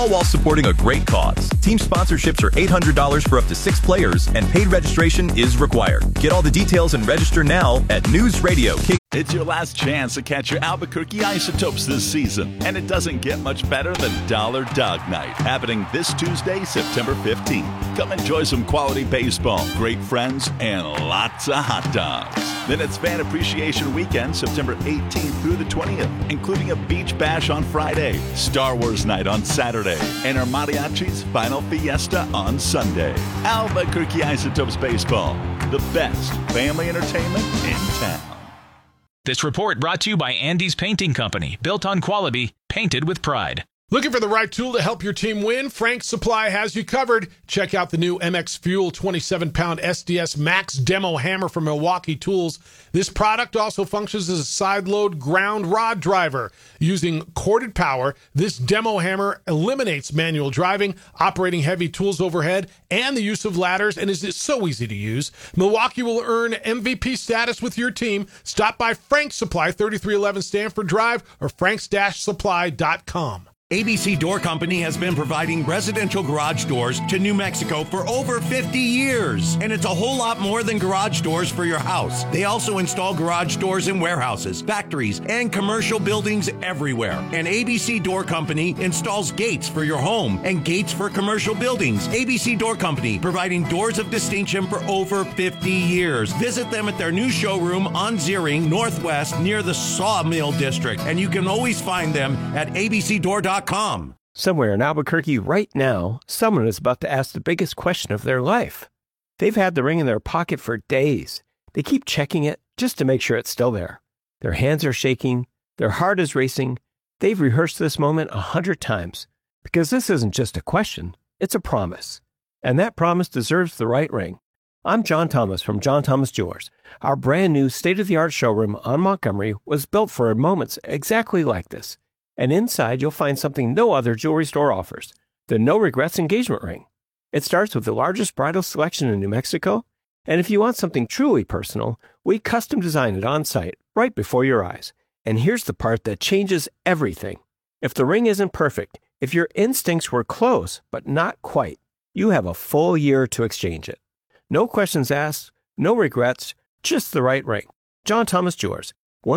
all while supporting a great cause. Team sponsorships are $800 for up to 6 players, and paid registration is required. Get all the details and register now at News Radio Kick. It's your last chance to catch your Albuquerque Isotopes this season, and it doesn't get much better than Dollar Dog Night, happening this Tuesday, September 15th. Come enjoy some quality baseball, great friends, and lots of hot dogs. Then it's Fan Appreciation Weekend, September 18th through the 20th, including a beach bash on Friday, Star Wars Night on Saturday, and our Mariachi's Final Fiesta on Sunday. Albuquerque Isotopes Baseball, the best family entertainment in town. This report brought to you by Andy's Painting Company, built on quality, painted with pride. Looking for the right tool to help your team win? Frank's Supply has you covered. Check out the new MX Fuel 27-pound SDS Max Demo Hammer from Milwaukee Tools. This product also functions as a side-load ground rod driver. Using corded power, this demo hammer eliminates manual driving, operating heavy tools overhead, and the use of ladders, and is so easy to use. Milwaukee will earn MVP status with your team. Stop by Frank's Supply, 3311 Stanford Drive, or franks-supply.com. ABC Door Company has been providing residential garage doors to New Mexico for over 50 years. And it's a whole lot more than garage doors for your house. They also install garage doors in warehouses, factories, and commercial buildings everywhere. And ABC Door Company installs gates for your home and gates for commercial buildings. ABC Door Company, providing doors of distinction for over 50 years. Visit them at their new showroom on Ziering Northwest near the Sawmill District. And you can always find them at abcdoor.com. Somewhere in Albuquerque right now, someone is about to ask the biggest question of their life. They've had the ring in their pocket for days. They keep checking it just to make sure it's still there. Their hands are shaking. Their heart is racing. They've rehearsed this moment 100 times because this isn't just a question, it's a promise. And that promise deserves the right ring. I'm John Thomas from John Thomas Jewelers. Our brand new state-of-the-art showroom on Montgomery was built for moments exactly like this. And inside, you'll find something no other jewelry store offers, the No Regrets engagement ring. It starts with the largest bridal selection in New Mexico, and if you want something truly personal, we custom design it on site, right before your eyes. And here's the part that changes everything. If the ring isn't perfect, if your instincts were close, but not quite, you have a full year to exchange it. No questions asked, no regrets, just the right ring. John Thomas Jewelers,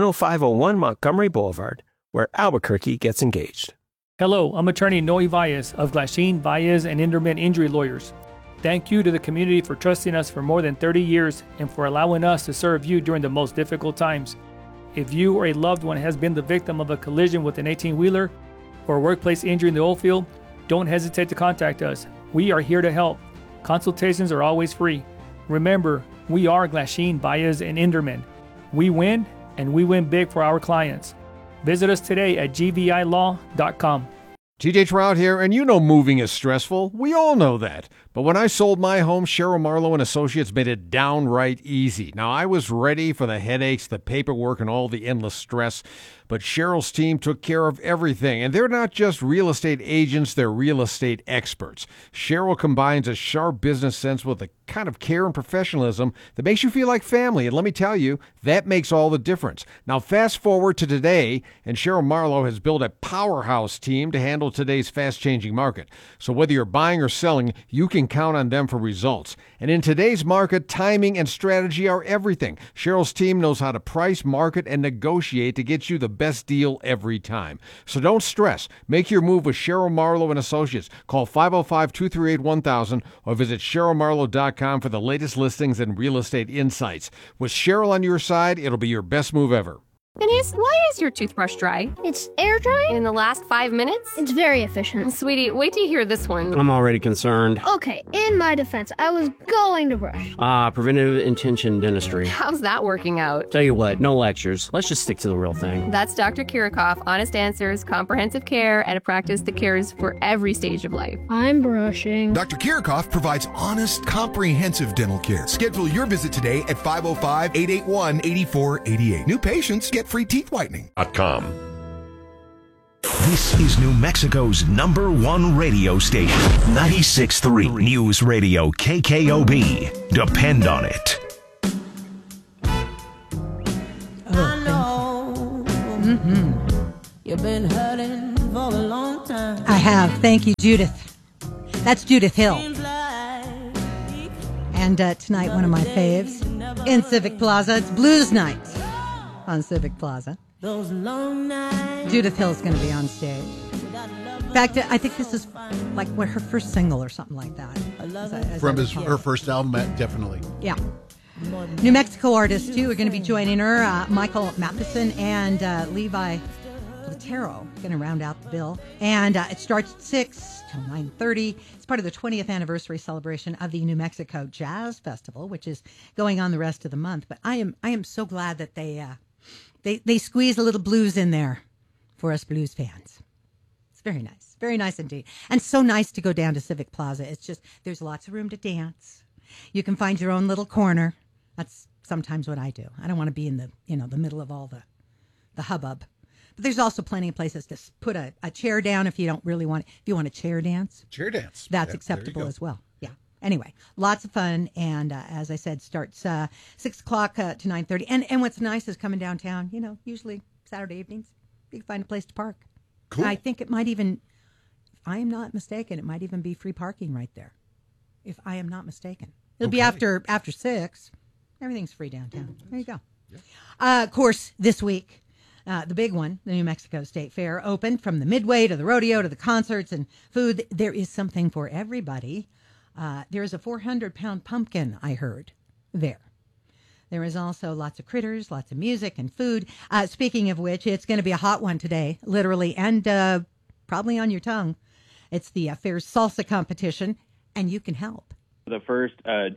10501 Montgomery Boulevard, where Albuquerque gets engaged. Hello, I'm attorney Noe Valles of Glasheen, Valles, and Inderman Injury Lawyers. Thank you to the community for trusting us for more than 30 years and for allowing us to serve you during the most difficult times. If you or a loved one has been the victim of a collision with an 18-wheeler or a workplace injury in the oil field, don't hesitate to contact us. We are here to help. Consultations are always free. Remember, we are Glasheen, Valles, and Inderman. We win, and we win big for our clients. Visit us today at gvilaw.com. TJ Trout here, and you know moving is stressful. We all know that. But when I sold my home, Cheryl Marlowe and Associates made it downright easy. Now, I was ready for the headaches, the paperwork, and all the endless stress. But Cheryl's team took care of everything. And they're not just real estate agents, they're real estate experts. Cheryl combines a sharp business sense with the kind of care and professionalism that makes you feel like family. And let me tell you, that makes all the difference. Now, fast forward to today, and Cheryl Marlowe has built a powerhouse team to handle today's fast-changing market. So whether you're buying or selling, you can count on them for results. And in today's market, timing and strategy are everything. Cheryl's team knows how to price, market, and negotiate to get you the best deal every time. So don't stress. Make your move with Cheryl Marlowe and Associates. Call 505-238-1000 or visit CherylMarlowe.com for the latest listings and real estate insights. With Cheryl on your side, it'll be your best move ever. Denise, why is your toothbrush dry? It's air drying? In the last 5 minutes? It's very efficient. Sweetie, wait till you hear this one. I'm already concerned. Okay, in my defense, I was going to brush. Preventive intention dentistry. How's that working out? Tell you what, no lectures. Let's just stick to the real thing. That's Dr. Kirikoff, honest answers, comprehensive care, and a practice that cares for every stage of life. I'm brushing. Dr. Kirikoff provides honest, comprehensive dental care. Schedule your visit today at 505-881-8488. New patients get free teeth whitening. This is New Mexico's #1 radio station, 96.3 News Radio KKOB. Depend on it. I know you've been hurting for a long time. I have. Thank you, Judith. That's Judith Hill. And tonight, one of my faves in Civic Plaza. It's Blues Night on Civic Plaza. Judith Hill's going to be on stage. In fact, I think this is like her first single or something like that. From her first album, definitely. Yeah. New Mexico artists, too, are going to be joining her. Michael Matheson and Levi Latero going to round out the bill. And it starts at 6 till 9:30. It's part of the 20th anniversary celebration of the New Mexico Jazz Festival, which is going on the rest of the month. But I am so glad that they squeeze a little blues in there for us blues fans. It's very nice. Very nice indeed. And so nice to go down to Civic Plaza. It's just, there's lots of room to dance. You can find your own little corner. That's sometimes what I do. I don't want to be in the middle of all the hubbub. But there's also plenty of places to put a chair down if you don't really want, if you want a chair dance. Chair dance. That's acceptable as well. Yeah. Anyway, lots of fun. And as I said, starts 6 o'clock to 9:30. And what's nice is coming downtown, usually Saturday evenings, you can find a place to park. Cool. I think it might even, if I am not mistaken, it might even be free parking right there. If I am not mistaken. It'll be after 6. Everything's free downtown. There you go. Yeah. Of course, this week, the big one, the New Mexico State Fair, opened from the Midway to the rodeo to the concerts and food. There is something for everybody. There's a 400-pound pumpkin, I heard, there. There is also lots of critters, lots of music and food. Speaking of which, it's going to be a hot one today, literally, and probably on your tongue. It's the Fair's Salsa Competition, and you can help. The first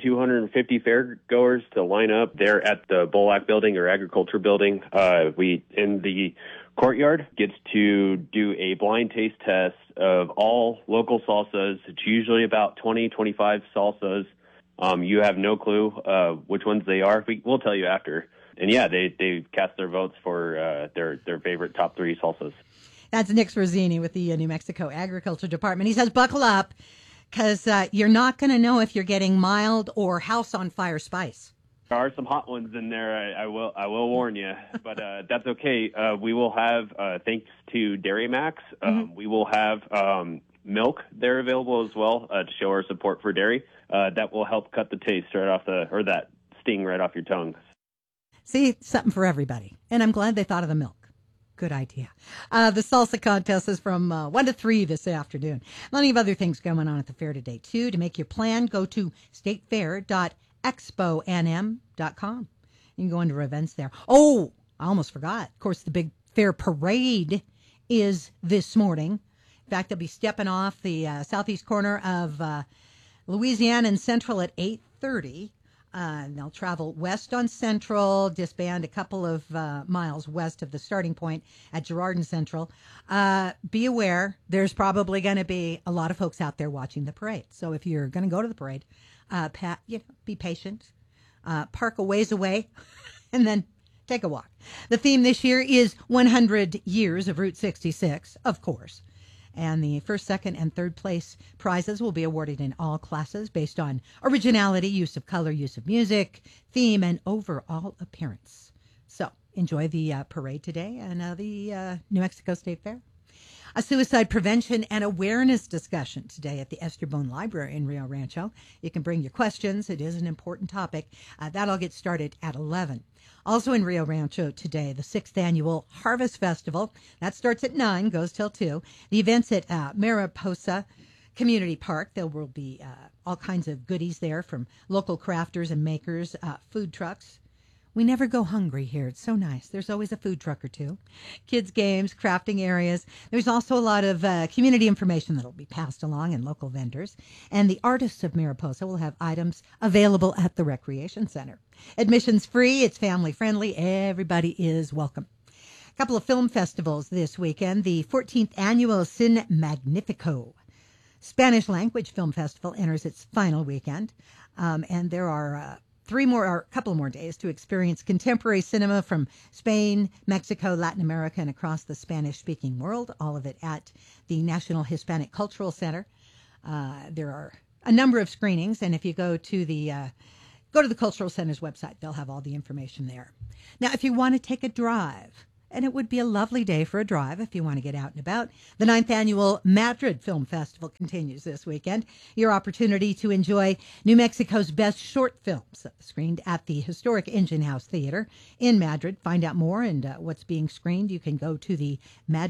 250 fairgoers to line up there at the Bolac Building or Agriculture Building, we in the courtyard gets to do a blind taste test of all local salsas. It's usually about 20, 25 salsas. You have no clue which ones they are. We'll tell you after. And yeah, they cast their votes for their favorite top 3 salsas. That's Nick Swarzini with the New Mexico Agriculture Department. He says, buckle up, because you're not going to know if you're getting mild or house on fire spice. There are some hot ones in there. I will warn you, but that's okay. We will have, thanks to Dairy Max, we will have milk there available as well to show our support for dairy. That will help cut the taste right off that sting right off your tongue. See, something for everybody, and I'm glad they thought of the milk. Good idea. The salsa contest is from 1 to 3 this afternoon. Plenty of other things going on at the fair today, too. To make your plan, go to statefair.exponm.com. You can go under events there. Oh, I almost forgot. Of course, the big fair parade is this morning. In fact, they'll be stepping off the southeast corner of Louisiana and Central at 8:30. They'll travel west on Central, disband a couple of miles west of the starting point at Girard and Central. Be aware, there's probably going to be a lot of folks out there watching the parade. So if you're going to go to the parade, be patient, park a ways away, and then take a walk. The theme this year is 100 years of Route 66, of course. And the first, second, and third place prizes will be awarded in all classes based on originality, use of color, use of music, theme, and overall appearance. So enjoy the parade today and the New Mexico State Fair. A suicide prevention and awareness discussion today at the Esterbone Library in Rio Rancho. You can bring your questions. It is an important topic. That'll get started at 11. Also in Rio Rancho today, the 6th Annual Harvest Festival. That starts at 9, goes till 2. The event's at Mariposa Community Park. There will be all kinds of goodies there from local crafters and makers, food trucks. We never go hungry here. It's so nice. There's always a food truck or two. Kids' games, crafting areas. There's also a lot of community information that will be passed along and local vendors. And the artists of Mariposa will have items available at the Recreation Center. Admission's free. It's family friendly. Everybody is welcome. A couple of film festivals this weekend. The 14th Annual Cine Magnifico Spanish Language Film Festival enters its final weekend. And there are a couple more days to experience contemporary cinema from Spain, Mexico, Latin America, and across the Spanish-speaking world. All of it at the National Hispanic Cultural Center. There are a number of screenings, and if you go to the Cultural Center's website, they'll have all the information there. Now, if you want to take a drive and it would be a lovely day for a drive if you want to get out and about. The 9th annual Madrid Film Festival continues this weekend. Your opportunity to enjoy New Mexico's best short films screened at the historic Engine House Theater in Madrid. Find out more and what's being screened. You can go to the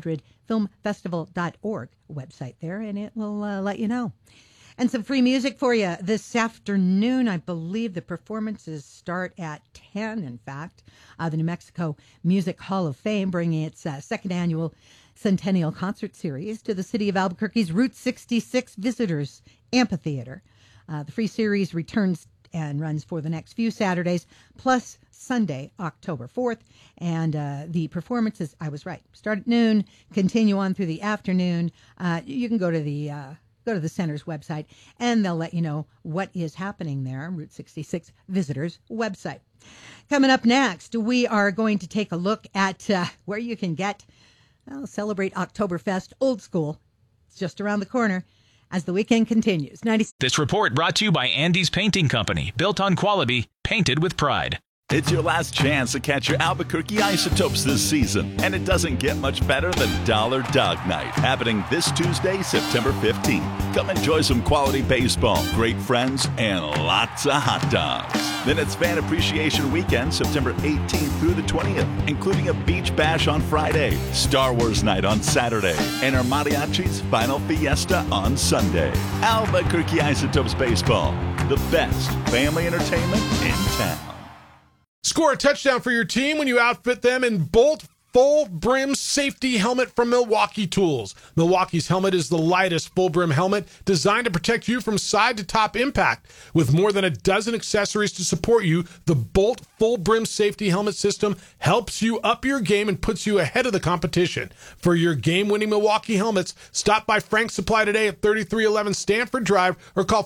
madridfilmfestival.org website there, and it will let you know. And some free music for you this afternoon. I believe the performances start at 10, in fact. The New Mexico Music Hall of Fame bringing its second annual Centennial Concert Series to the city of Albuquerque's Route 66 Visitors Amphitheater. The free series returns and runs for the next few Saturdays, plus Sunday, October 4th. And the performances, I was right, start at noon, continue on through the afternoon. You can go to the center's website, and they'll let you know what is happening there. Route 66 Visitors website. Coming up next, we are going to take a look at where you can celebrate Oktoberfest old school. It's just around the corner as the weekend continues. This report brought to you by Andy's Painting Company, built on quality, painted with pride. It's your last chance to catch your Albuquerque Isotopes this season, and it doesn't get much better than Dollar Dog Night, happening this Tuesday, September 15th. Come enjoy some quality baseball, great friends, and lots of hot dogs. Then it's Fan Appreciation Weekend, September 18th through the 20th, including a beach bash on Friday, Star Wars Night on Saturday, and our Mariachi's Final Fiesta on Sunday. Albuquerque Isotopes Baseball, the best family entertainment in town. Score a touchdown for your team when you outfit them in Bolt Full Brim Safety Helmet from Milwaukee Tools. Milwaukee's helmet is the lightest full brim helmet designed to protect you from side to top impact. With more than a dozen accessories to support you, the Bolt Full Brim Safety Helmet system helps you up your game and puts you ahead of the competition. For your game-winning Milwaukee helmets, stop by Frank's Supply today at 3311 Stanford Drive or call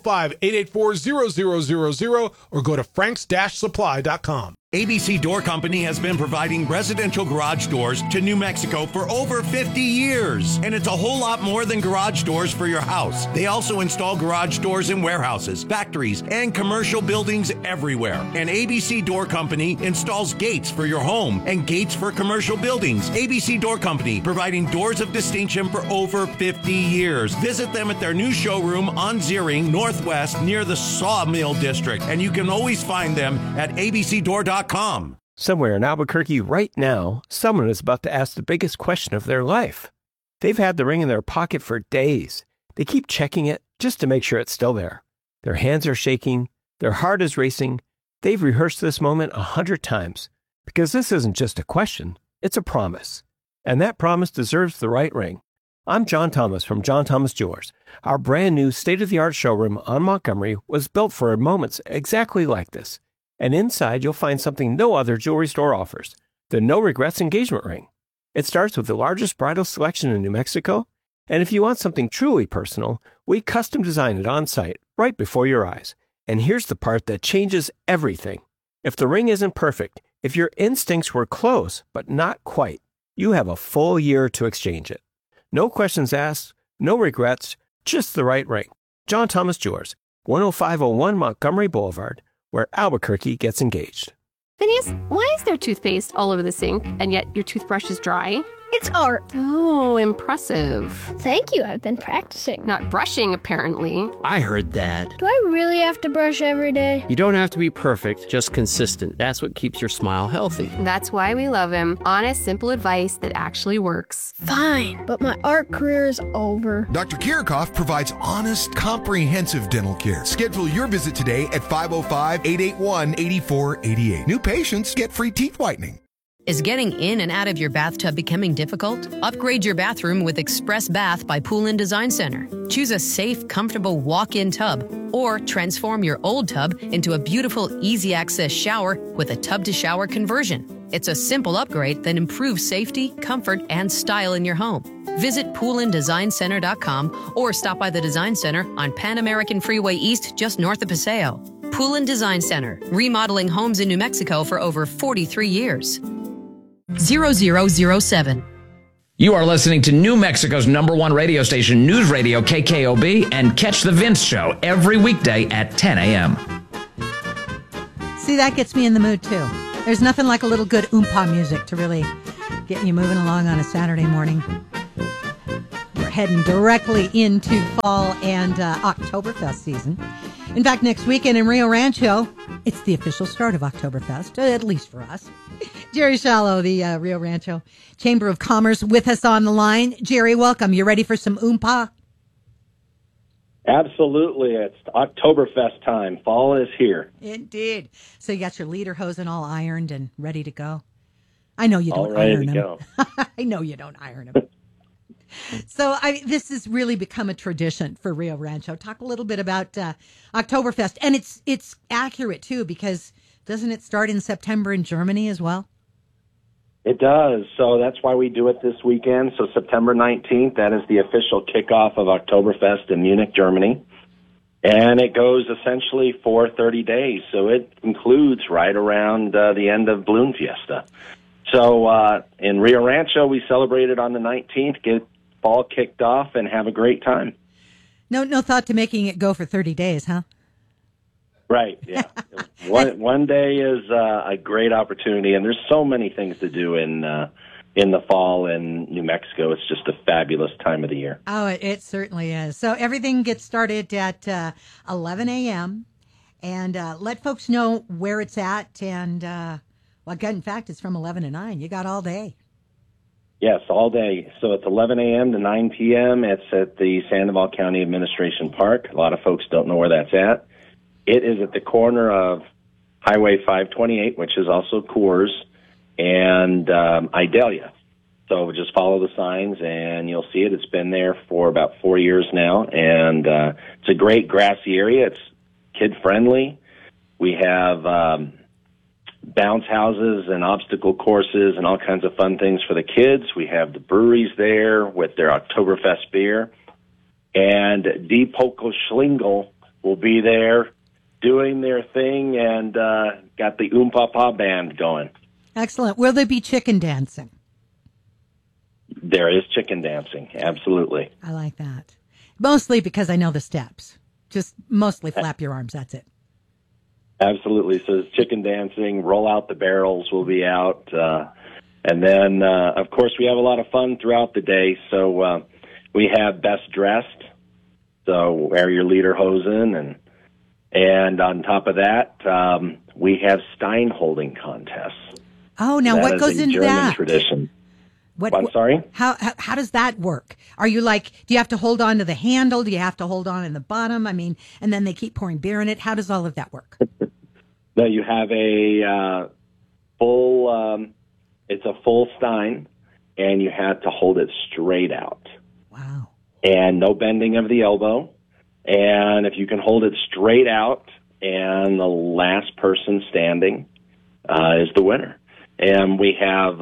505-884-0000 or go to franks-supply.com. ABC Door Company has been providing residential garage doors to New Mexico for over 50 years. And it's a whole lot more than garage doors for your house. They also install garage doors in warehouses, factories, and commercial buildings everywhere. And ABC Door Company installs gates for your home and gates for commercial buildings. ABC Door Company, providing doors of distinction for over 50 years. Visit them at their new showroom on Ziering Northwest near the Sawmill District. And you can always find them at abcdoor.com. Somewhere in Albuquerque right now, someone is about to ask the biggest question of their life. They've had the ring in their pocket for days. They keep checking it just to make sure it's still there. Their hands are shaking. Their heart is racing. They've rehearsed this moment 100 times because this isn't just a question, it's a promise. And that promise deserves the right ring. I'm John Thomas from John Thomas Jewelers. Our brand new state-of-the-art showroom on Montgomery was built for moments exactly like this. And inside, you'll find something no other jewelry store offers, the No Regrets engagement ring. It starts with the largest bridal selection in New Mexico, and if you want something truly personal, we custom design it on site, right before your eyes. And here's the part that changes everything. If the ring isn't perfect, if your instincts were close, but not quite, you have a full year to exchange it. No questions asked, no regrets, just the right ring. John Thomas Jewelers, 10501 Montgomery Boulevard, where Albuquerque gets engaged. Phineas, why is there toothpaste all over the sink, and yet your toothbrush is dry? It's art. Oh, impressive. Thank you. I've been practicing. Not brushing, apparently. I heard that. Do I really have to brush every day? You don't have to be perfect, just consistent. That's what keeps your smile healthy. That's why we love him. Honest, simple advice that actually works. Fine, but my art career is over. Dr. Kirikoff provides honest, comprehensive dental care. Schedule your visit today at 505-881-8488. New patients get free teeth whitening. Is getting in and out of your bathtub becoming difficult? Upgrade your bathroom with Express Bath by Poolin Design Center. Choose a safe, comfortable walk-in tub, or transform your old tub into a beautiful, easy-access shower with a tub-to-shower conversion. It's a simple upgrade that improves safety, comfort, and style in your home. Visit PoolinDesignCenter.com or stop by the Design Center on Pan American Freeway East, just north of Paseo. Poolin Design Center, remodeling homes in New Mexico for over 43 years. 0007. You are listening to New Mexico's #1 radio station, News Radio KKOB, and catch The Vince Show every weekday at 10 a.m. See, that gets me in the mood, too. There's nothing like a little good oompa music to really getting you moving along on a Saturday morning. We're heading directly into fall and Oktoberfest season. In fact, next weekend in Rio Rancho, it's the official start of Oktoberfest, at least for us. Jerry Shallow, the Rio Rancho Chamber of Commerce, with us on the line. Jerry, welcome. You ready for some oompa? Absolutely. It's Oktoberfest time. Fall is here. Indeed. So you got your lederhosen all ironed and ready to go? I know you don't all ready iron to them. Go. I know you don't iron them. So this has really become a tradition for Rio Rancho. Talk a little bit about Oktoberfest. And it's accurate, too, because doesn't it start in September in Germany as well? It does. So that's why we do it this weekend. So September 19th, that is the official kickoff of Oktoberfest in Munich, Germany. And it goes essentially for 30 days. So it includes right around the end of Balloon Fiesta. So in Rio Rancho, we celebrate it on the 19th, get fall kicked off, and have a great time. No thought to making it go for 30 days, huh? Right, yeah. One day is a great opportunity, and there's so many things to do in the fall in New Mexico. It's just a fabulous time of the year. Oh, it certainly is. So everything gets started at 11 a.m., and let folks know where it's at. And, in fact, it's from 11 to 9. You got all day. Yes, all day. So it's 11 a.m. to 9 p.m. It's at the Sandoval County Administration Park. A lot of folks don't know where that's at. It is at the corner of Highway 528, which is also Coors, and Idalia. So just follow the signs, and you'll see it. It's been there for about 4 years now, and it's a great grassy area. It's kid-friendly. We have bounce houses and obstacle courses and all kinds of fun things for the kids. We have the breweries there with their Oktoberfest beer. And Die Polka Schlingel will be there doing their thing and got the Papa band going. Excellent. Will there be chicken dancing? There is chicken dancing, absolutely. I like that. Mostly because I know the steps. Just mostly flap your arms, that's it. Absolutely. So it's chicken dancing, roll out the barrels will be out. And then, of course, we have a lot of fun throughout the day. So we have best dressed. So wear your lederhosen. And on top of that, we have Stein holding contests. Oh, now that what goes into German that? Tradition. I'm sorry? How does that work? Are you do you have to hold on to the handle? Do you have to hold on in the bottom? I mean, and then they keep pouring beer in it. How does all of that work? No, you have a full, it's a full Stein, and you have to hold it straight out. Wow. And no bending of the elbow. And if you can hold it straight out, and the last person standing is the winner. And we have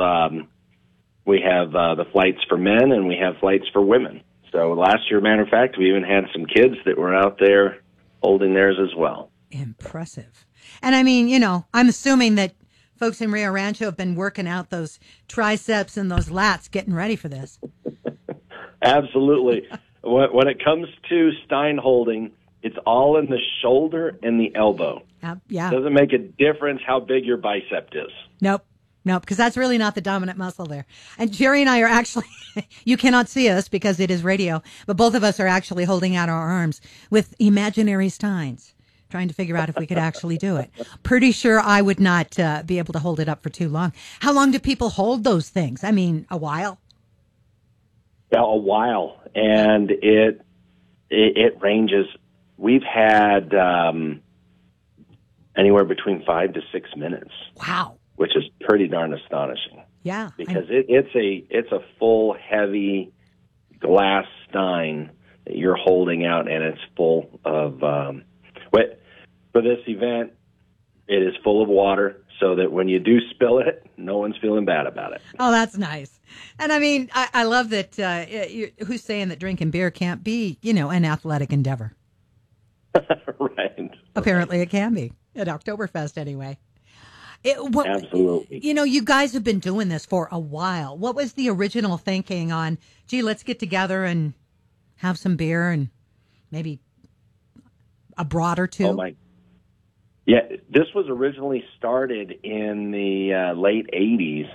the flights for men, and we have flights for women. So last year, matter of fact, we even had some kids that were out there holding theirs as well. Impressive. And I mean, I'm assuming that folks in Rio Rancho have been working out those triceps and those lats getting ready for this. Absolutely. When it comes to Stein holding, it's all in the shoulder and the elbow. Yeah. It doesn't make a difference how big your bicep is. Nope, because that's really not the dominant muscle there. And Jerry and I are actually, you cannot see us because it is radio, but both of us are actually holding out our arms with imaginary Steins, trying to figure out if we could actually do it. Pretty sure I would not be able to hold it up for too long. How long do people hold those things? I mean, a while? Yeah, a while. And it ranges. We've had anywhere between 5 to 6 minutes. Wow. Which is pretty darn astonishing. Yeah. Because it's a full, heavy glass Stein that you're holding out, and it's full of for this event, it is full of water so that when you do spill it, no one's feeling bad about it. Oh, that's nice. And I mean, I love that. Who's saying that drinking beer can't be, an athletic endeavor? Right. Apparently it can be at Oktoberfest anyway. Absolutely. You guys have been doing this for a while. What was the original thinking on, let's get together and have some beer and maybe a brat or two? Oh, my. Yeah, this was originally started in the late 80s,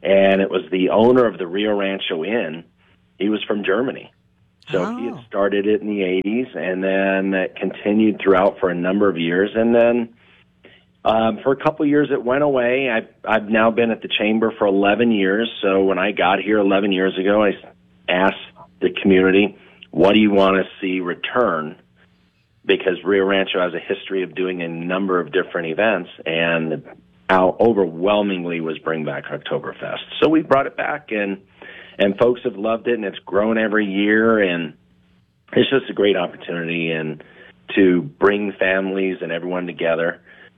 and it was the owner of the Rio Rancho Inn. He was from Germany. So he had started it in the 80s, and then it continued throughout for a number of years. And then for a couple of years it went away. I've now been at the Chamber for 11 years. So when I got here 11 years ago, I asked the community, what do you want to see return? Because Rio Rancho has a history of doing a number of different events, and overwhelmingly was bring back Oktoberfest. So we brought it back, and folks have loved it, and it's grown every year, and it's just a great opportunity and to bring families and everyone together.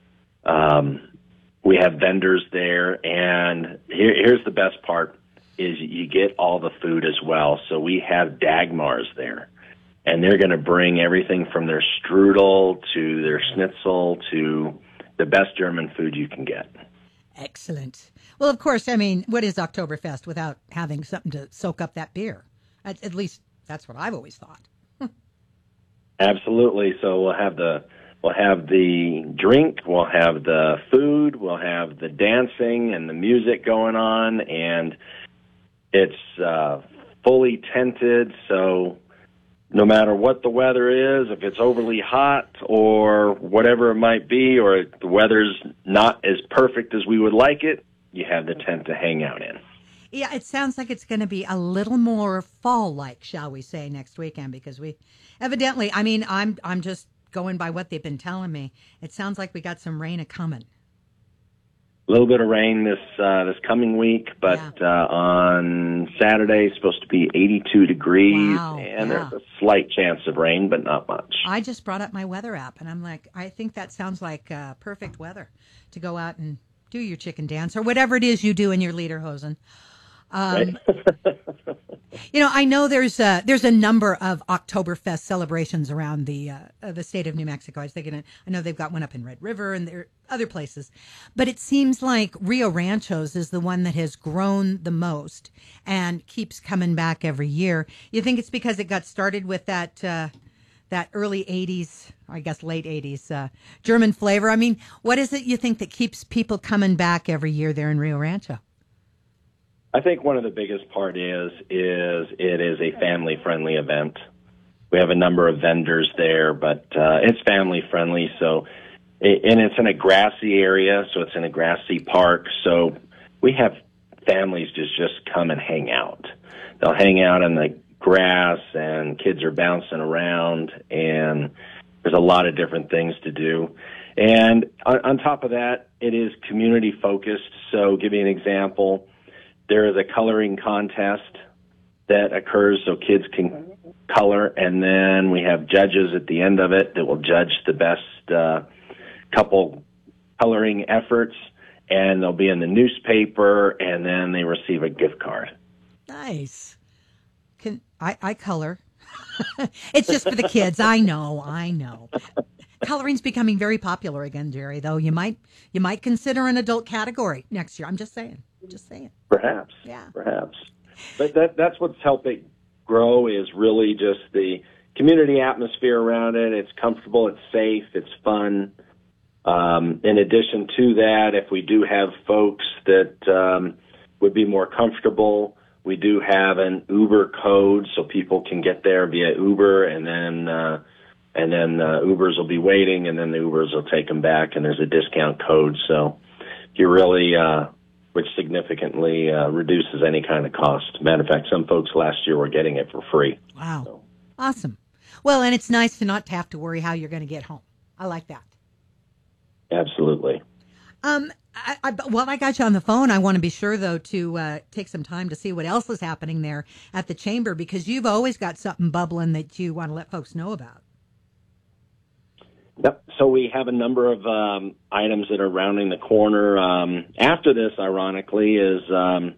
We have vendors there, and here's the best part, is you get all the food as well. So we have Dagmars there, and they're going to bring everything from their strudel to their schnitzel to the best German food you can get. Excellent. Well, of course, I mean, what is Oktoberfest without having something to soak up that beer? At least that's what I've always thought. Absolutely. So we'll have the drink, we'll have the food, we'll have the dancing and the music going on, and it's fully tented, so no matter what the weather is, if it's overly hot or whatever it might be, or the weather's not as perfect as we would like it, you have the tent to hang out in. Yeah, it sounds like it's going to be a little more fall-like, shall we say, next weekend, because we evidently, I mean, I'm just going by what they've been telling me. It sounds like we got some rain a-coming. A little bit of rain this coming week, but on Saturday it's supposed to be 82 degrees, and there's a slight chance of rain, but not much. I just brought up my weather app, and I'm like, I think that sounds like perfect weather to go out and do your chicken dance or whatever it is you do in your lederhosen. Right. You know, I know there's a number of Oktoberfest celebrations around the state of New Mexico. I know they've got one up in Red River and there are other places, but it seems like Rio Ranchos is the one that has grown the most and keeps coming back every year. You think it's because it got started with that early 80s, I guess late 80s German flavor? I mean, what is it you think that keeps people coming back every year there in Rio Rancho? I think one of the biggest part is it is a family-friendly event. We have a number of vendors there, but it's family-friendly. So, and it's in a grassy area, so it's in a grassy park. So we have families just come and hang out. They'll hang out in the grass, and kids are bouncing around, and there's a lot of different things to do. And on top of that, it is community-focused. So give you an example. There is a coloring contest that occurs so kids can color, and then we have judges at the end of it that will judge the best couple coloring efforts, and they'll be in the newspaper, and then they receive a gift card. Nice. I color. It's just for the kids. I know. Coloring's becoming very popular again, Jerry, though. You might consider an adult category next year. I'm just saying. Perhaps. Yeah. Perhaps. But that's what's helped it grow, is really just the community atmosphere around it. It's comfortable, it's safe, it's fun. In addition to that, if we do have folks that would be more comfortable, we do have an Uber code so people can get there via Uber, and then Ubers will be waiting, and then the Ubers will take them back, and there's a discount code. So you really, which significantly reduces any kind of cost. Matter of fact, some folks last year were getting it for free. Wow. So. Awesome. Well, and it's nice to not have to worry how you're going to get home. I like that. Absolutely. While I got you on the phone, I want to be sure, though, to take some time to see what else is happening there at the Chamber, because you've always got something bubbling that you want to let folks know about. Yep. So we have a number of items that are rounding the corner. After this, ironically, is on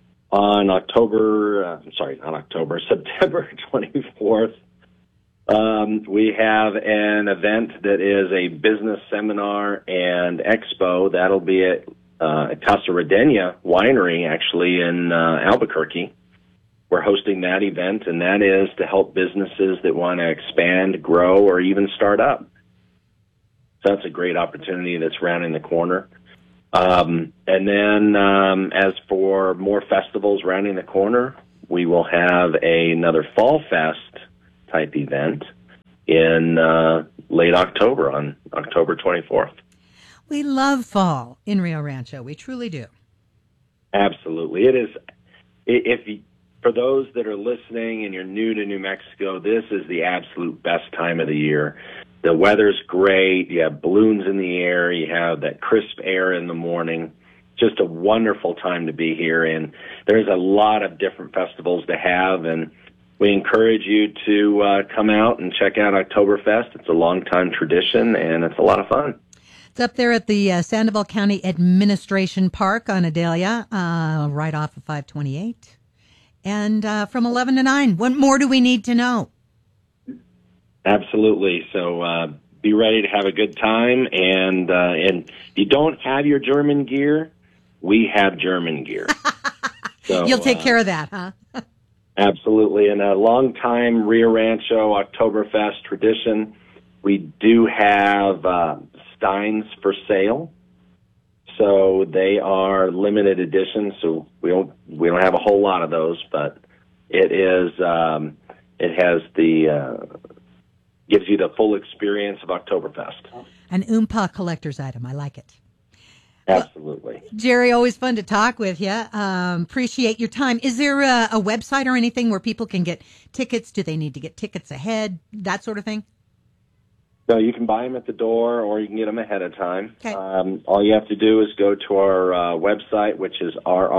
September 24th, we have an event that is a business seminar and expo. That'll be at Casa Redenia Winery, actually, in Albuquerque. We're hosting that event, and that is to help businesses that want to expand, grow, or even start up. So that's a great opportunity that's rounding the corner. And then as for more festivals rounding the corner, we will have another Fall Fest type event in late October, on October 24th. We love fall in Rio Rancho. We truly do. Absolutely. It is. For those that are listening and you're new to New Mexico, this is the absolute best time of the year. The weather's great. You have balloons in the air. You have that crisp air in the morning. Just a wonderful time to be here. And there's a lot of different festivals to have. And we encourage you to come out and check out Oktoberfest. It's a long-time tradition, and it's a lot of fun. It's up there at the Sandoval County Administration Park on Adelia, right off of 528. And from 11 to 9. What more do we need to know? Absolutely. So be ready to have a good time. And if you don't have your German gear, we have German gear. So you'll take care of that, huh? Absolutely. And a long-time Rio Rancho Oktoberfest tradition, we do have steins for sale. So they are limited editions, so we don't have a whole lot of those, but it has gives you the full experience of Oktoberfest. An Oompa collector's item. I like it. Absolutely. Well, Jerry, always fun to talk with you. Appreciate your time. Is there a website or anything where people can get tickets? Do they need to get tickets ahead? That sort of thing? No, you can buy them at the door, or you can get them ahead of time. Okay. All you have to do is go to our website, which is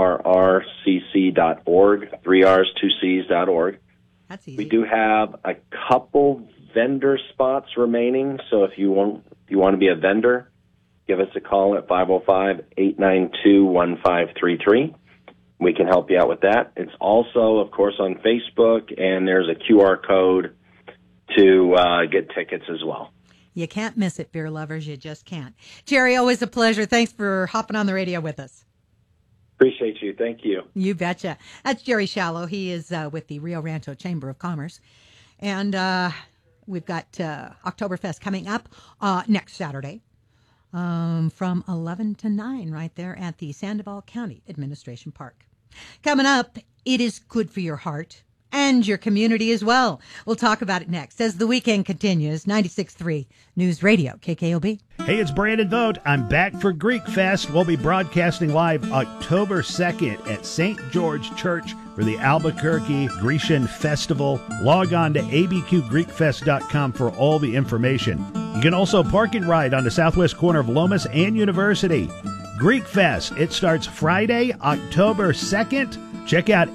rrrcc.org, 3 R's, 2 C's.org. That's easy. We do have a couple vendor spots remaining, so if you want to be a vendor, give us a call at 505-892-1533. We can help you out with that. It's also, of course, on Facebook, and there's a QR code to get tickets as well. You can't miss it, beer lovers. You just can't. Jerry, always a pleasure. Thanks for hopping on the radio with us. Appreciate you. Thank you. You betcha. That's Jerry Shallow. He is with the Rio Rancho Chamber of Commerce. And we've got Oktoberfest coming up next Saturday from 11 to 9 right there at the Sandoval County Administration Park. Coming up, it is good for your heart and your community as well. We'll talk about it next as the weekend continues. 96.3 News Radio, KKOB. Hey, it's Brandon Vogt. I'm back for Greek Fest. We'll be broadcasting live October 2nd at St. George Church for the Albuquerque Grecian Festival. Log on to abqgreekfest.com for all the information. You can also park and ride on the southwest corner of Lomas and University. Greek Fest, it starts Friday, October 2nd. Check out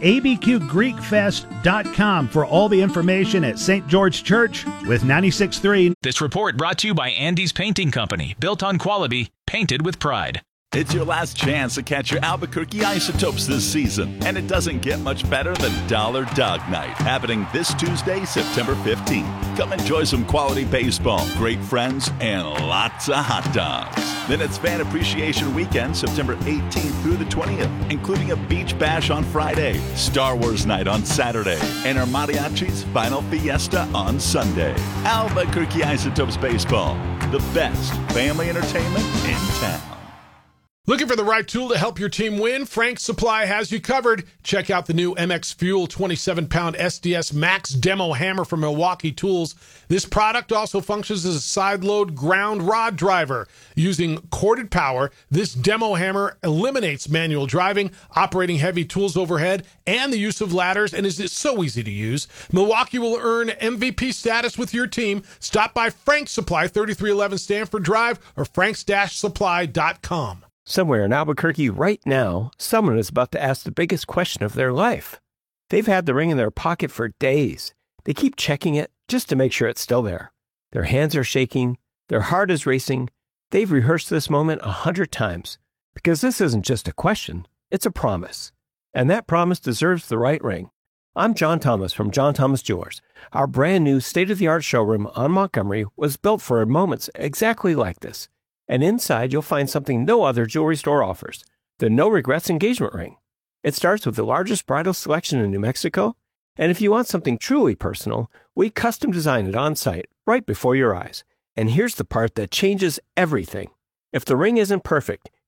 abqgreekfest.com for all the information at St. George Church with 96.3. This report brought to you by Andy's Painting Company, built on quality, painted with pride. It's your last chance to catch your Albuquerque Isotopes this season, and it doesn't get much better than Dollar Dog Night, happening this Tuesday, September 15th. Come enjoy some quality baseball, great friends, and lots of hot dogs. Then it's Fan Appreciation Weekend, September 18th through the 20th, including a beach bash on Friday, Star Wars Night on Saturday, and our Mariachi's Final Fiesta on Sunday. Albuquerque Isotopes Baseball, the best family entertainment in town. Looking for the right tool to help your team win? Frank's Supply has you covered. Check out the new MX Fuel 27-pound SDS Max Demo Hammer from Milwaukee Tools. This product also functions as a side-load ground rod driver. Using corded power, this demo hammer eliminates manual driving, operating heavy tools overhead, and the use of ladders, and is so easy to use. Milwaukee will earn MVP status with your team. Stop by Frank's Supply, 3311 Stanford Drive, or franks-supply.com. Somewhere in Albuquerque right now, someone is about to ask the biggest question of their life. They've had the ring in their pocket for days. They keep checking it just to make sure it's still there. Their hands are shaking. Their heart is racing. They've rehearsed this moment 100 times. Because this isn't just a question, it's a promise. And that promise deserves the right ring. I'm John Thomas from John Thomas Jewelers. Our brand new state-of-the-art showroom on Montgomery was built for moments exactly like this. And inside, you'll find something no other jewelry store offers, the No Regrets engagement ring. It starts with the largest bridal selection in New Mexico, and if you want something truly personal, we custom design it on site, right before your eyes. And here's the part that changes everything. If the ring isn't perfect,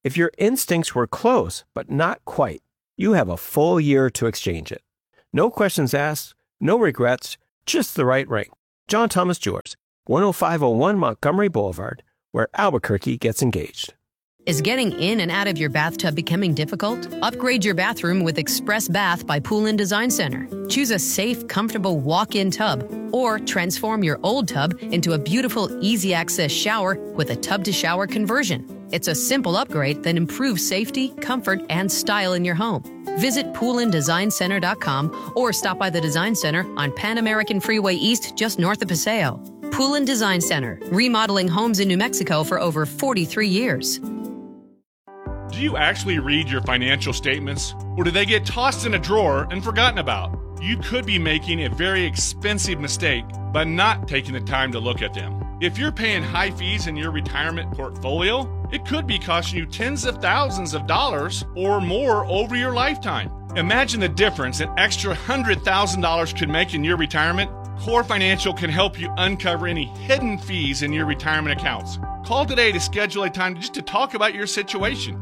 If your instincts were close, but not quite, you have a full year to exchange it. No questions asked, no regrets, just the right ring. John Thomas Jewelers, 10501 Montgomery Boulevard, where Albuquerque gets engaged. Is getting in and out of your bathtub becoming difficult? Upgrade your bathroom with Express Bath by Pool & Design Center. Choose a safe, comfortable walk-in tub, or transform your old tub into a beautiful, easy-access shower with a tub-to-shower conversion. It's a simple upgrade that improves safety, comfort, and style in your home. Visit poolanddesignCenter.com or stop by the Design Center on Pan American Freeway East, just north of Paseo. Pool & Design Center, remodeling homes in New Mexico for over 43 years. Do you actually read your financial statements, or do they get tossed in a drawer and forgotten about? You could be making a very expensive mistake by not taking the time to look at them. If you're paying high fees in your retirement portfolio, it could be costing you tens of thousands of dollars or more over your lifetime. Imagine the difference an extra $100,000 could make in your retirement. Core Financial can help you uncover any hidden fees in your retirement accounts. Call today to schedule a time just to talk about your situation.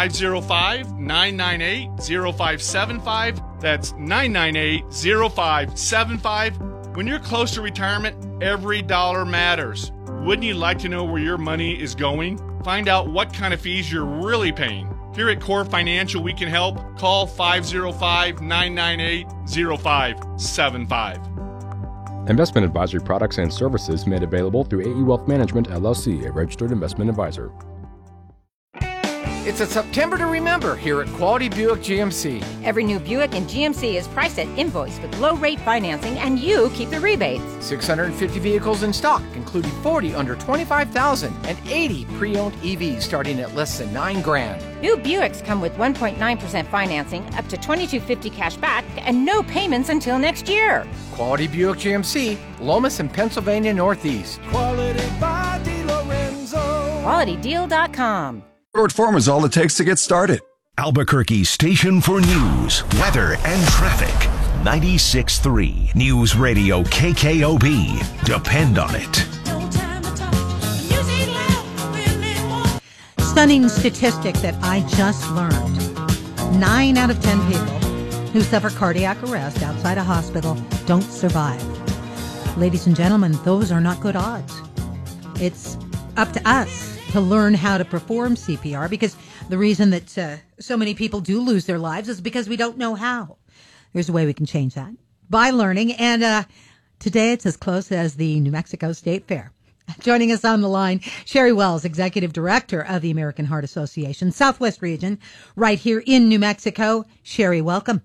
505-998-0575. That's 998-0575. When you're close to retirement, every dollar matters. Wouldn't you like to know where your money is going? Find out what kind of fees you're really paying. Here at Core Financial, we can help. Call 505-998-0575. Investment advisory products and services made available through AE Wealth Management, LLC, a registered investment advisor. It's a September to remember here at Quality Buick GMC. Every new Buick in GMC is priced at invoice with low-rate financing, and you keep the rebates. 650 vehicles in stock, including 40 under $25,000 and 80 pre-owned EVs starting at less than $9,000. New Buicks come with 1.9% financing, up to $2,250 cash back, and no payments until next year. Quality Buick GMC, Lomas and Pennsylvania Northeast. Quality by DeLorenzo. QualityDeal.com. Short form is all it takes to get started. Albuquerque's station for news, weather, and traffic. 96.3 News Radio KKOB. Depend on it. Stunning statistic that I just learned. 9 out of 10 people who suffer cardiac arrest outside a hospital don't survive. Ladies and gentlemen, those are not good odds. It's up to us to learn how to perform CPR, because the reason that so many people do lose their lives is because we don't know how. There's a way we can change that by learning. And today it's as close as the New Mexico State Fair. Joining us on the line, Sherry Wells, Executive Director of the American Heart Association Southwest Region, right here in New Mexico. Sherry, welcome.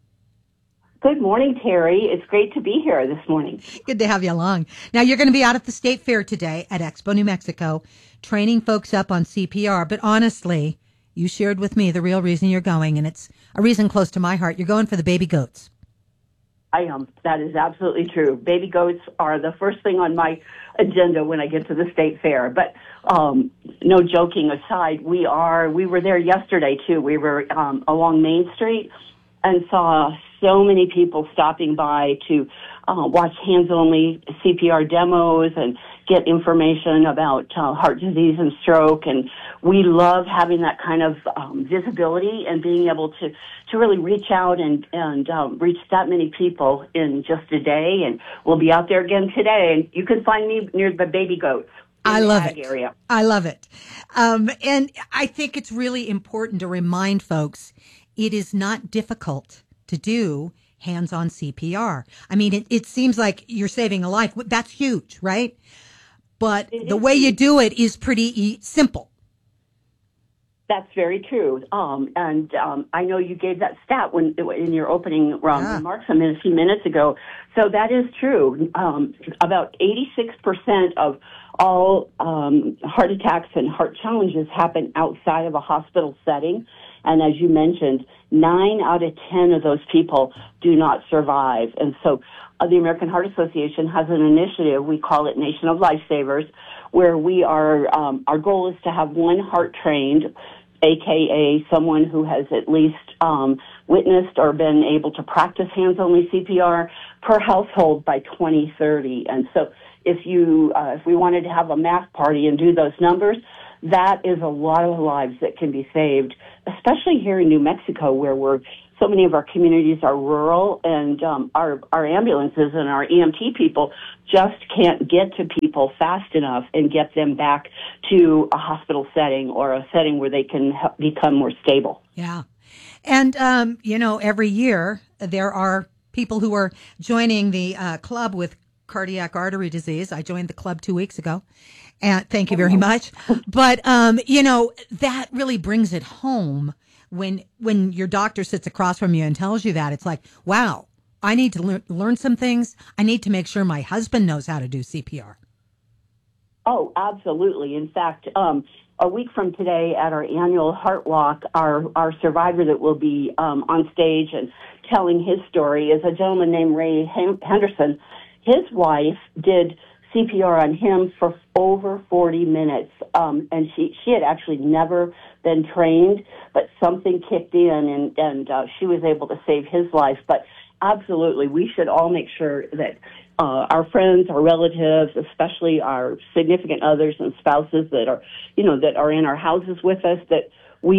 Good morning, Terry. It's great to be here this morning. Good to have you along. Now, you're going to be out at the State Fair today at Expo, New Mexico, training folks up on CPR. But honestly, you shared with me the real reason you're going, and it's a reason close to my heart. You're going for the baby goats. I am. That is absolutely true. Baby goats are the first thing on my agenda when I get to the State Fair. But no joking aside, we were there yesterday, too. We were along Main Street and saw so many people stopping by to watch hands-only CPR demos and get information about heart disease and stroke. And we love having that kind of visibility and being able to really reach out and reach that many people in just a day. And we'll be out there again today. And you can find me near the baby goats. I love it. Area. I love it. And I think it's really important to remind folks it is not difficult to do hands-on CPR. I mean, it seems like you're saving a life. That's huge, right? But the way you do it is pretty simple. That's very true. And I know you gave that stat in your opening remarks a few minutes ago. So that is true. About 86% of all heart attacks and heart challenges happen outside of a hospital setting. And as you mentioned, 9 out of 10 of those people do not survive. And so the American Heart Association has an initiative, we call it Nation of Lifesavers, where we are, our goal is to have one heart trained, AKA someone who has at least witnessed or been able to practice hands-only CPR per household by 2030. And so if we wanted to have a math party and do those numbers, that is a lot of lives that can be saved, especially here in New Mexico, where so many of our communities are rural, and our ambulances and our EMT people just can't get to people fast enough and get them back to a hospital setting or a setting where they can become more stable. Yeah. And, every year there are people who are joining the club with cardiac artery disease. I joined the club 2 weeks ago. And thank you very much. But, that really brings it home when your doctor sits across from you and tells you that. It's like, wow, I need to learn some things. I need to make sure my husband knows how to do CPR. Oh, absolutely. In fact, a week from today at our annual Heart Walk, our survivor that will be on stage and telling his story is a gentleman named Ray Henderson. His wife did CPR on him for over 40 minutes, and she had actually never been trained, but something kicked in, and she was able to save his life. But absolutely, we should all make sure that our friends, our relatives, especially our significant others and spouses that are in our houses with us, they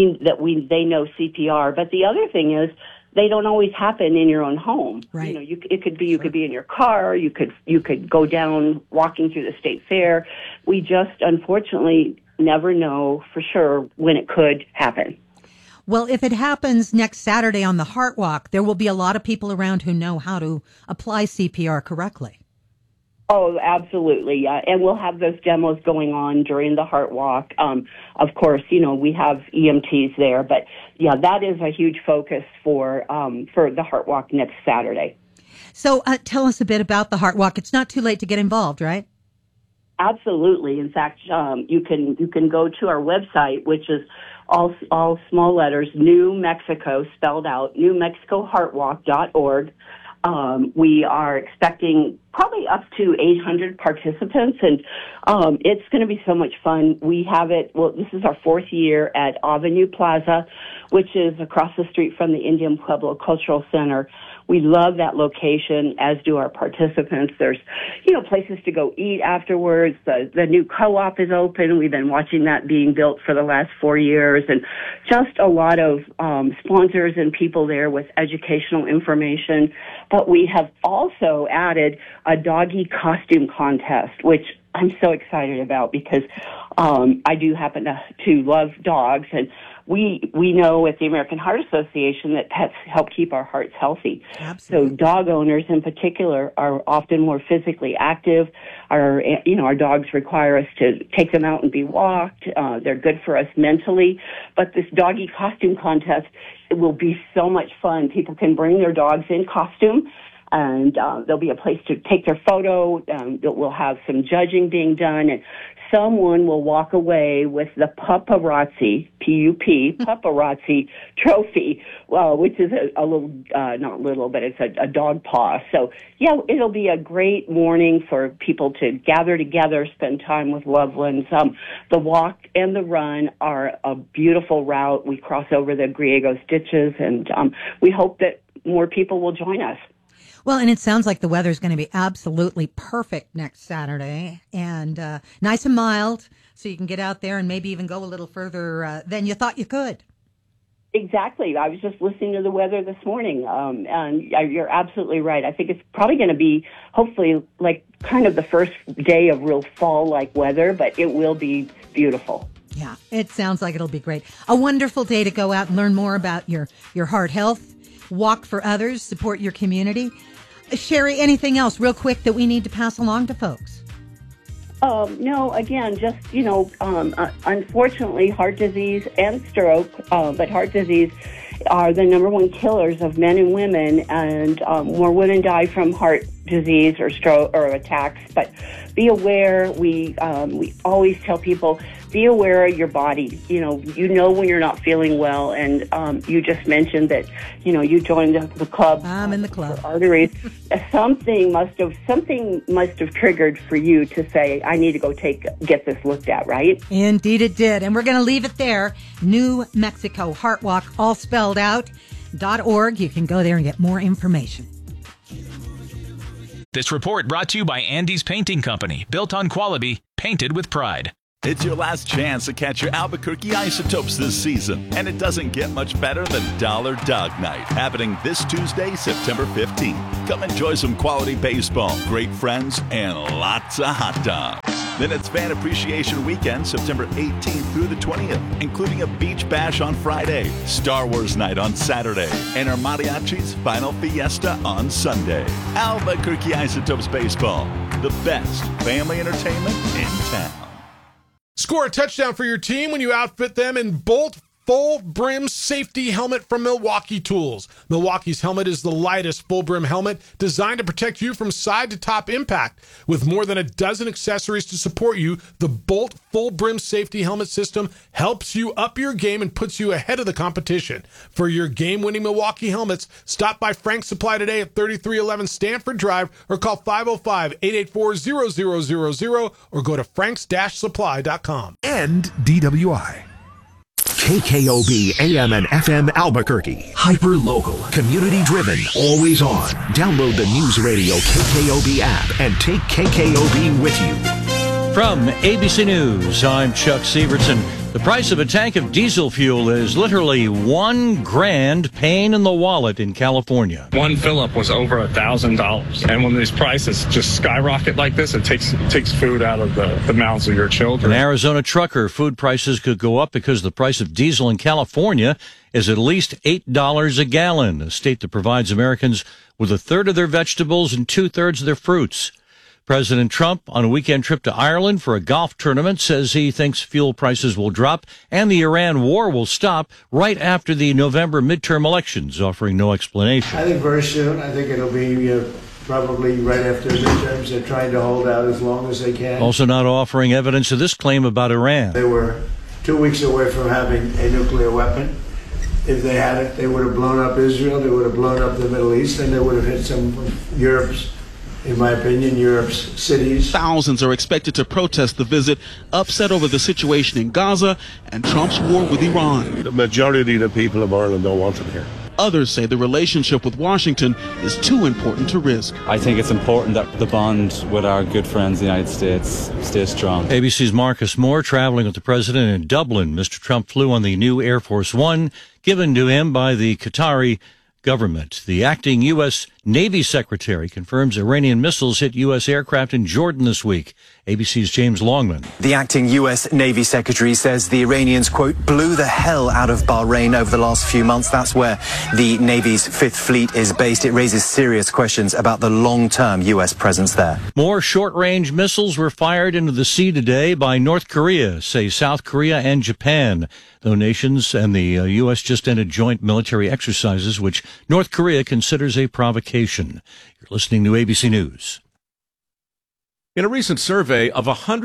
know CPR. But the other thing is, they don't always happen in your own home. Right. You could be in your car. You could go down walking through the state fair. We just unfortunately never know for sure when it could happen. Well, if it happens next Saturday on the Heart Walk, there will be a lot of people around who know how to apply CPR correctly. Oh, absolutely. Yeah. And we'll have those demos going on during the Heart Walk. Of course, we have EMTs there, but yeah, that is a huge focus for the Heart Walk next Saturday. So tell us a bit about the Heart Walk. It's not too late to get involved, right? Absolutely. In fact, you can go to our website, which is all small letters, New Mexico, spelled out, NewMexicoHeartWalk.org. We are expecting probably up to 800 participants, and it's going to be so much fun. We have it, this is our fourth year at Avenue Plaza, which is across the street from the Indian Pueblo Cultural Center. We love that location, as do our participants. There's, places to go eat afterwards. The new co-op is open. We've been watching that being built for the last 4 years, and just a lot of sponsors and people there with educational information. But we have also added a doggy costume contest, which I'm so excited about because I do happen to love dogs, and we know at the American Heart Association that pets help keep our hearts healthy. Absolutely. So dog owners in particular are often more physically active. Our dogs require us to take them out and be walked. They're good for us mentally. But this doggy costume contest, it will be so much fun. People can bring their dogs in costume, and there'll be a place to take their photo. We'll have some judging being done, and someone will walk away with the Paparazzi, P-U-P, Paparazzi trophy, which is a little, not little, but it's a dog paw. So, yeah, it'll be a great morning for people to gather together, spend time with loved ones. The walk and the run are a beautiful route. We cross over the Griegos ditches, and we hope that more people will join us. Well, and it sounds like the weather's going to be absolutely perfect next Saturday, and nice and mild, so you can get out there and maybe even go a little further than you thought you could. Exactly. I was just listening to the weather this morning, and you're absolutely right. I think it's probably going to be, hopefully, like kind of the first day of real fall-like weather, but it will be beautiful. Yeah, it sounds like it'll be great. A wonderful day to go out and learn more about your heart health, walk for others, support your community. Sherry, anything else real quick that we need to pass along to folks? No, again, just, unfortunately, heart disease and stroke, but heart disease are the number one killers of men and women, and more women die from heart disease or stroke or attacks. But be aware. We always tell people, be aware of your body. You know when you're not feeling well, and you just mentioned that you joined the club. I'm in the club. For arteries. Something must have triggered for you to say, I need to go get this looked at, right? Indeed it did. And we're going to leave it there. New Mexico Heart Walk, all spelled out, .org. You can go there and get more information. This report brought to you by Andy's Painting Company, built on quality, painted with pride. It's your last chance to catch your Albuquerque Isotopes this season, and it doesn't get much better than Dollar Dog Night, happening this Tuesday, September 15th. Come enjoy some quality baseball, great friends, and lots of hot dogs. Then it's Fan Appreciation Weekend, September 18th through the 20th, including a beach bash on Friday, Star Wars Night on Saturday, and our Mariachi's Final Fiesta on Sunday. Albuquerque Isotopes Baseball, the best family entertainment in town. Score a touchdown for your team when you outfit them in Bolt Full Brim Safety Helmet from Milwaukee Tools. Milwaukee's helmet is the lightest full brim helmet designed to protect you from side to top impact. With more than a dozen accessories to support you, the Bolt Full Brim Safety Helmet system helps you up your game and puts you ahead of the competition. For your game-winning Milwaukee helmets, stop by Frank's Supply today at 3311 Stanford Drive or call 505-884-0000 or go to franks-supply.com. And DWI. KKOB AM and FM Albuquerque. Hyper local, community driven, always on. Download the News Radio KKOB app and take KKOB with you. From ABC News, I'm Chuck Sievertson. The price of a tank of diesel fuel is literally $1,000 pain in the wallet in California. One fill-up was over $1,000. And when these prices just skyrocket like this, it takes food out of the mouths of your children. An Arizona trucker, food prices could go up because the price of diesel in California is at least $8 a gallon, a state that provides Americans with a third of their vegetables and two-thirds of their fruits. President Trump, on a weekend trip to Ireland for a golf tournament, says he thinks fuel prices will drop and the Iran war will stop right after the November midterm elections, offering no explanation. I think very soon. I think it'll be probably right after the midterms. They're trying to hold out as long as they can. Also not offering evidence of this claim about Iran. They were 2 weeks away from having a nuclear weapon. If they had it, they would have blown up Israel, they would have blown up the Middle East, and they would have hit some of Europe's, in my opinion, Europe's cities. Thousands are expected to protest the visit, upset over the situation in Gaza and Trump's war with Iran. The majority of the people of Ireland don't want him here. Others say the relationship with Washington is too important to risk. I think it's important that the bond with our good friends, the United States, stays strong. ABC's Marcus Moore traveling with the president in Dublin. Mr. Trump flew on the new Air Force One given to him by the Qatari government. The acting U.S. Navy Secretary confirms Iranian missiles hit U.S. aircraft in Jordan this week. ABC's James Longman. The acting U.S. Navy Secretary says the Iranians, quote, blew the hell out of Bahrain over the last few months. That's where the Navy's Fifth Fleet is based. It raises serious questions about the long-term U.S. presence there. More short-range missiles were fired into the sea today by North Korea, say South Korea and Japan. Though nations and the U.S. just ended joint military exercises, which North Korea considers a provocation. You're listening to ABC News. In a recent survey of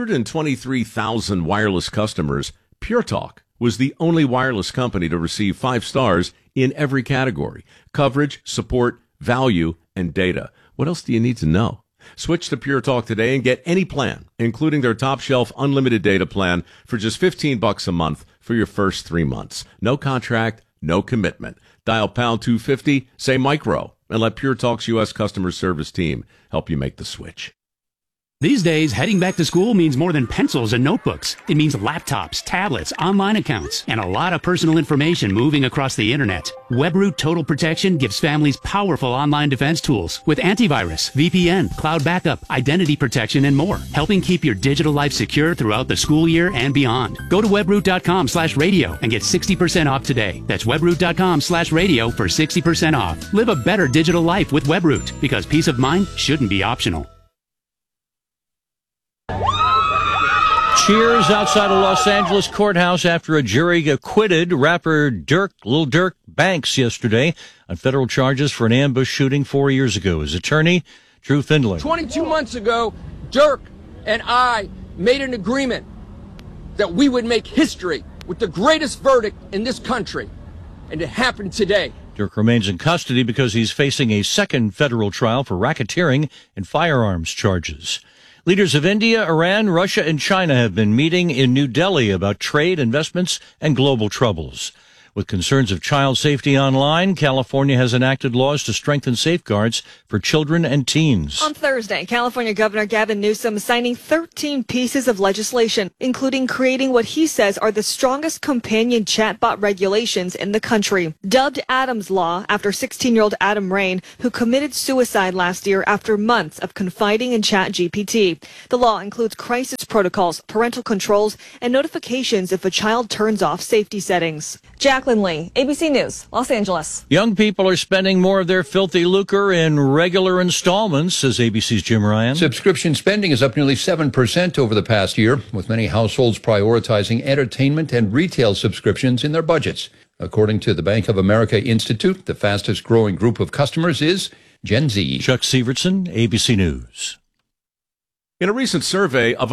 123,000 wireless customers, Pure Talk was the only wireless company to receive 5 stars in every category: coverage, support, value, and data. What else do you need to know? Switch to Pure Talk today and get any plan, including their top shelf unlimited data plan, for just $15 a month for your first 3 months. No contract, no commitment. Dial pound 250, say micro, and let Pure Talk's U.S. customer service team help you make the switch. These days, heading back to school means more than pencils and notebooks. It means laptops, tablets, online accounts, and a lot of personal information moving across the internet. WebRoot Total Protection gives families powerful online defense tools with antivirus, VPN, cloud backup, identity protection, and more, helping keep your digital life secure throughout the school year and beyond. Go to webroot.com/radio and get 60% off today. That's webroot.com/radio for 60% off. Live a better digital life with WebRoot, because peace of mind shouldn't be optional. Cheers outside a Los Angeles courthouse after a jury acquitted rapper Lil Durk Banks yesterday on federal charges for an ambush shooting 4 years ago. His attorney, Drew Findlay. 22 months ago, Durk and I made an agreement that we would make history with the greatest verdict in this country, and it happened today. Durk remains in custody because he's facing a second federal trial for racketeering and firearms charges. Leaders of India, Iran, Russia, and China have been meeting in New Delhi about trade, investments, and global troubles. With concerns of child safety online, California has enacted laws to strengthen safeguards for children and teens. On Thursday, California Governor Gavin Newsom signing 13 pieces of legislation, including creating what he says are the strongest companion chatbot regulations in the country. Dubbed Adam's Law after 16-year-old Adam Rain, who committed suicide last year after months of confiding in ChatGPT. The law includes crisis protocols, parental controls, and notifications if a child turns off safety settings. Jacqueline Lee, ABC News, Los Angeles. Young people are spending more of their filthy lucre in regular installments, says ABC's Jim Ryan. Subscription spending is up nearly 7% over the past year, with many households prioritizing entertainment and retail subscriptions in their budgets. According to the Bank of America Institute, the fastest growing group of customers is Gen Z. Chuck Severson, ABC News. In a recent survey of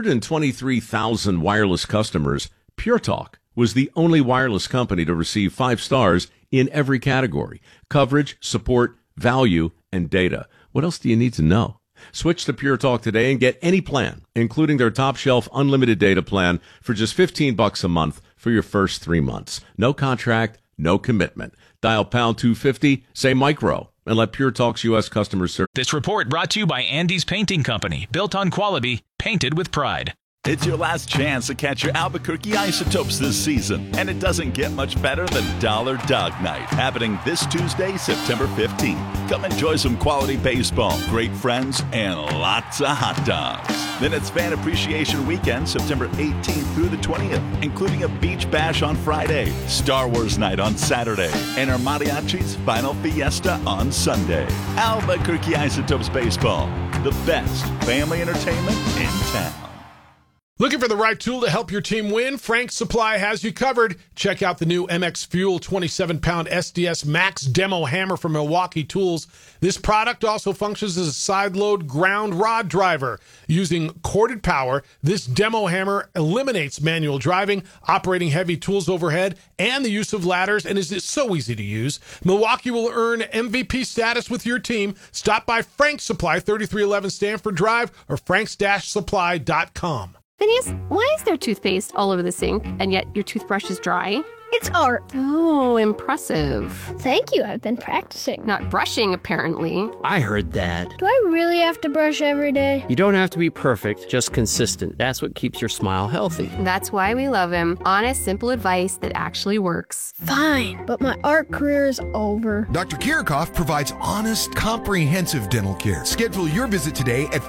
123,000 wireless customers, Pure Talk was the only wireless company to receive 5 stars in every category: coverage, support, value, and data. What else do you need to know? Switch to Pure Talk today and get any plan, including their top shelf unlimited data plan, for just $15 a month for your first 3 months. No contract, no commitment. Dial pound 250, say micro, and let Pure Talk's U.S. customers serve. This report brought to you by Andy's Painting Company, built on quality, painted with pride. It's your last chance to catch your Albuquerque Isotopes this season, and it doesn't get much better than Dollar Dog Night, happening this Tuesday, September 15th. Come enjoy some quality baseball, great friends, and lots of hot dogs. Then it's Fan Appreciation Weekend, September 18th through the 20th, including a beach bash on Friday, Star Wars Night on Saturday, and our Mariachi's Final Fiesta on Sunday. Albuquerque Isotopes Baseball, the best family entertainment in town. Looking for the right tool to help your team win? Frank's Supply has you covered. Check out the new MX Fuel 27-pound SDS Max Demo Hammer from Milwaukee Tools. This product also functions as a side-load ground rod driver. Using corded power, this demo hammer eliminates manual driving, operating heavy tools overhead, and the use of ladders, and is so easy to use. Milwaukee will earn MVP status with your team. Stop by Frank's Supply, 3311 Stanford Drive, or franks-supply.com. Phineas, why is there toothpaste all over the sink, and yet your toothbrush is dry? It's art. Oh, impressive. Thank you, I've been practicing. Not brushing, apparently. I heard that. Do I really have to brush every day? You don't have to be perfect, just consistent. That's what keeps your smile healthy. That's why we love him. Honest, simple advice that actually works. Fine, but my art career is over. Dr. Kirchhoff provides honest, comprehensive dental care. Schedule your visit today at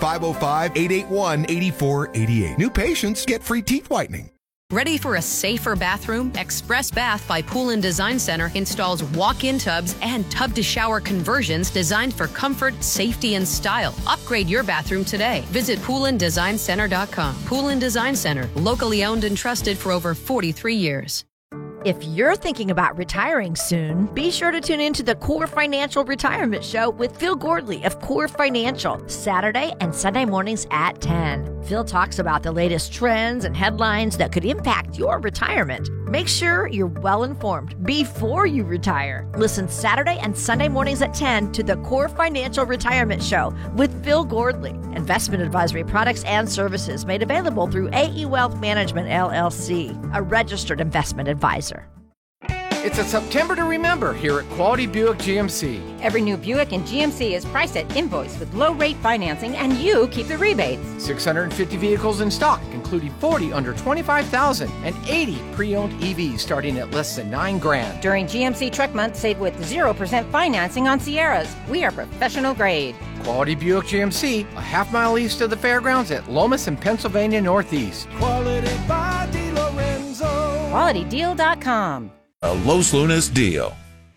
505-881-8488. New patients get free teeth whitening. Ready for a safer bathroom? Express Bath by Pool & Design Center installs walk-in tubs and tub-to-shower conversions designed for comfort, safety, and style. Upgrade your bathroom today. Visit poolanddesignCenter.com. Pool & Design Center, locally owned and trusted for over 43 years. If you're thinking about retiring soon, be sure to tune in to the Core Financial Retirement Show with Phil Gordley of Core Financial, Saturday and Sunday mornings at 10. Phil talks about the latest trends and headlines that could impact your retirement. Make sure you're well informed before you retire. Listen Saturday and Sunday mornings at 10 to the Core Financial Retirement Show with Phil Gordley. Investment advisory products and services made available through AE Wealth Management, LLC, a registered investment advisor. It's a September to remember here at Quality Buick GMC. Every new Buick in GMC is priced at invoice with low-rate financing, and you keep the rebates. 650 vehicles in stock, including 40 under $25,000 and 80 pre-owned EVs starting at less than $9,000. During GMC Truck Month, save with 0% financing on Sierras. We are professional grade. Quality Buick GMC, a half-mile east of the fairgrounds at Lomas and Pennsylvania Northeast. Quality by DiLorenzo. QualityDeal.com. A Los Lunas deal.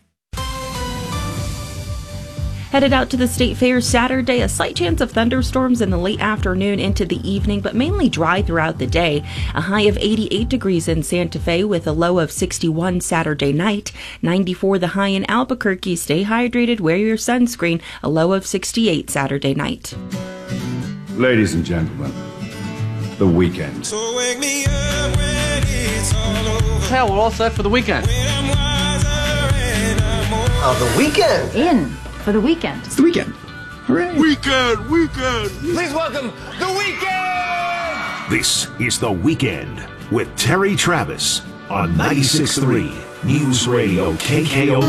Headed out to the State Fair Saturday, a slight chance of thunderstorms in the late afternoon into the evening, but mainly dry throughout the day. A high of 88 degrees in Santa Fe with a low of 61 Saturday night. 94 the high in Albuquerque. Stay hydrated, wear your sunscreen. A low of 68 Saturday night. Ladies and gentlemen, the weekend. So wake me up when it's all over. Hell, we're all set for the weekend. The weekend. In for the weekend. It's the weekend. Hooray. Weekend. Please welcome The Weekend. This is The Weekend with Terry Travis on 96.3 News Radio KKO.